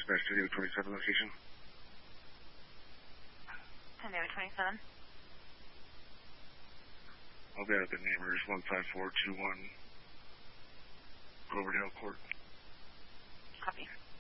dispatch to the 27 location. San Diego 27. I'll be out at the neighbors 15421 Cloverdale Court. Copy.